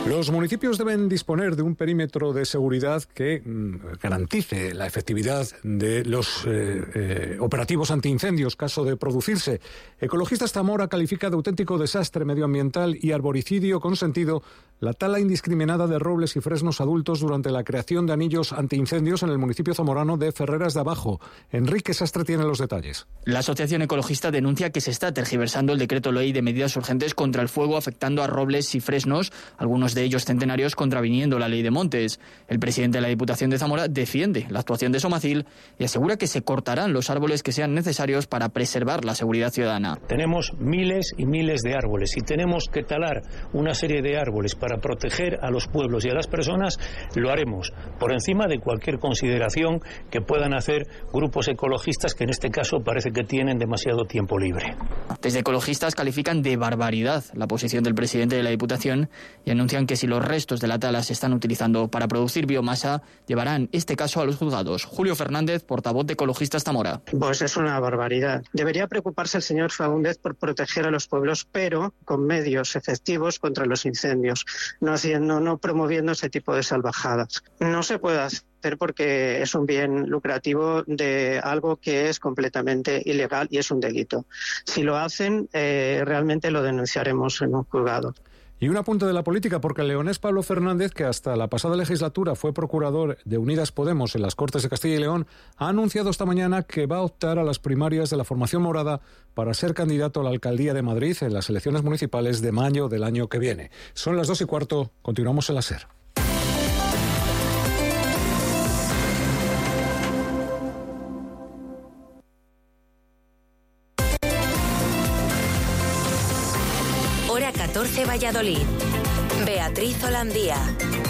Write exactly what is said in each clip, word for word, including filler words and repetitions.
Los municipios deben disponer de un perímetro de seguridad que mm, garantice la efectividad de los eh, eh, operativos antiincendios caso de producirse. Ecologistas Zamora califica de auténtico desastre medioambiental y arboricidio consentido la tala indiscriminada de robles y fresnos adultos durante la creación de anillos antiincendios en el municipio zamorano de Ferreras de Abajo. Enrique Sastre tiene los detalles. La asociación ecologista denuncia que se está tergiversando el decreto ley de medidas urgentes contra el fuego afectando a robles y fresnos, algunos de ellos centenarios, contraviniendo la ley de montes. El presidente de la Diputación de Zamora defiende la actuación de Somacil y asegura que se cortarán los árboles que sean necesarios para preservar la seguridad ciudadana. Tenemos miles y miles de árboles y tenemos que talar una serie de árboles para proteger a los pueblos y a las personas. Lo haremos por encima de cualquier consideración que puedan hacer grupos ecologistas que en este caso parece que tienen demasiado tiempo libre. Desde ecologistas califican de barbaridad la posición del presidente de la Diputación y anuncian que si los restos de la tala se están utilizando para producir biomasa, llevarán este caso a los juzgados. Julio Fernández, portavoz de Ecologistas Zamora. Pues es una barbaridad. Debería preocuparse el señor Faúndez por proteger a los pueblos, pero con medios efectivos contra los incendios, no haciendo, no promoviendo ese tipo de salvajadas. No se puede hacer porque es un bien lucrativo de algo que es completamente ilegal y es un delito. Si lo hacen, eh, realmente lo denunciaremos en un juzgado. Y un apunte de la política, porque el leonés Pablo Fernández, que hasta la pasada legislatura fue procurador de Unidas Podemos en las Cortes de Castilla y León, ha anunciado esta mañana que va a optar a las primarias de la formación morada para ser candidato a la alcaldía de Madrid en las elecciones municipales de mayo del año que viene. Son las dos y cuarto, continuamos en la SER. Hora catorce, Valladolid. Beatriz Holandía.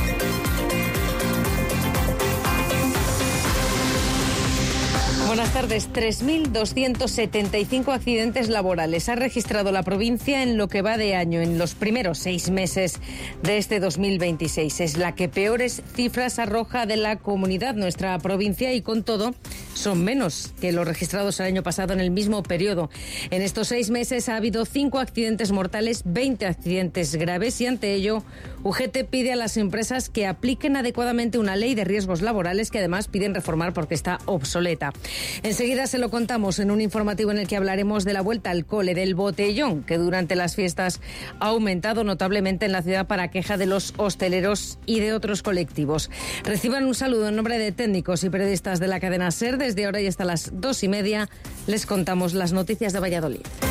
Buenas tardes. tres mil doscientos setenta y cinco accidentes laborales ha registrado la provincia en lo que va de año, en los primeros seis meses de este dos mil veintiséis. Es la que peores cifras arroja de la comunidad nuestra provincia y con todo son menos que los registrados el año pasado en el mismo periodo. En estos seis meses ha habido cinco accidentes mortales, veinte accidentes graves y ante ello U G T pide a las empresas que apliquen adecuadamente una ley de riesgos laborales que además piden reformar porque está obsoleta. Enseguida se lo contamos en un informativo en el que hablaremos de la vuelta al cole, del botellón, que durante las fiestas ha aumentado notablemente en la ciudad para queja de los hosteleros y de otros colectivos. Reciban un saludo en nombre de técnicos y periodistas de la cadena SER. Desde ahora y hasta las dos y media les contamos las noticias de Valladolid.